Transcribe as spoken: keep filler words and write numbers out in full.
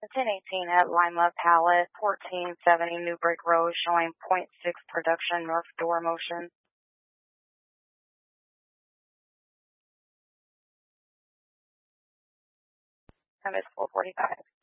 ten eighteen at Lima Pallet, fourteen seventy New Brick Road, showing point six production north door motion. Time is four forty-five.